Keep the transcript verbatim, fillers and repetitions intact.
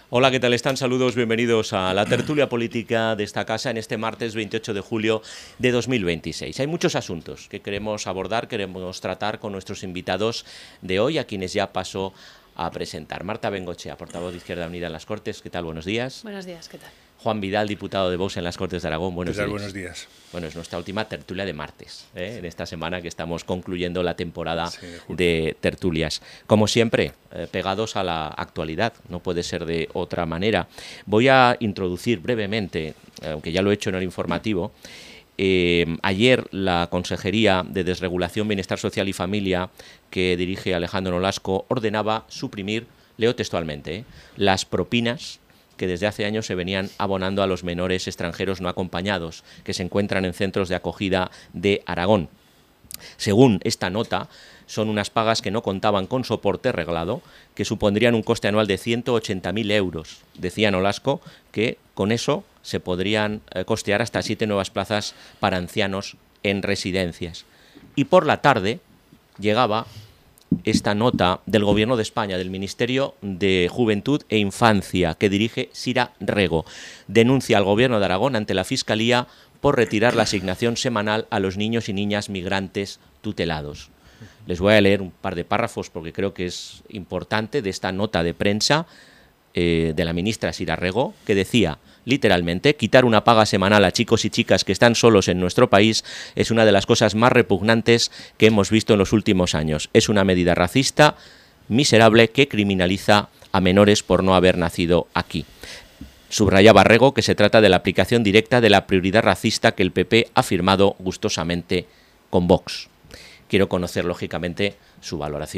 Hola, ¿qué tal están? Saludos, bienvenidos a la tertulia política de esta casa en este martes veintiocho de julio de dos mil veintiséis. Hay muchos asuntos que queremos abordar, queremos tratar con nuestros invitados de hoy, a quienes ya paso a presentar. Marta Bengochea, portavoz de Izquierda Unida en las Cortes. ¿Qué tal? Buenos días. Buenos días, ¿qué tal? Juan Vidal, diputado de Vox en las Cortes de Aragón. Buenos ¿Qué tal? días. Buenos días. Bueno, es nuestra última tertulia de martes, ¿eh? Sí. En esta semana que estamos concluyendo la temporada sí, de, de tertulias. Como siempre, eh, pegados a la actualidad, no puede ser de otra manera. Voy a introducir brevemente, aunque ya lo he hecho en el informativo, eh, ayer la Consejería de Desregulación, Bienestar Social y Familia, que dirige Alejandro Nolasco, ordenaba suprimir, leo textualmente, ¿eh? las propinas que desde hace años se venían abonando a los menores extranjeros no acompañados que se encuentran en centros de acogida de Aragón. Según esta nota, son unas pagas que no contaban con soporte reglado, que supondrían un coste anual de ciento ochenta mil euros. Decía Nolasco que con eso se podrían eh, costear hasta siete nuevas plazas para ancianos en residencias. Y por la tarde llegaba esta nota del Gobierno de España, del Ministerio de Juventud e Infancia, que dirige Sira Rego. Denuncia al Gobierno de Aragón ante la Fiscalía por retirar la asignación semanal a los niños y niñas migrantes tutelados. Les voy a leer un par de párrafos porque creo que es importante de esta nota de prensa eh, de la ministra Sira Rego, que decía literalmente: quitar una paga semanal a chicos y chicas que están solos en nuestro país es una de las cosas más repugnantes que hemos visto en los últimos años. Es una medida racista, miserable, que criminaliza a menores por no haber nacido aquí. Subrayaba Rego que se trata de la aplicación directa de la prioridad racista que el P P ha firmado gustosamente con Vox. Quiero conocer, lógicamente, su valoración.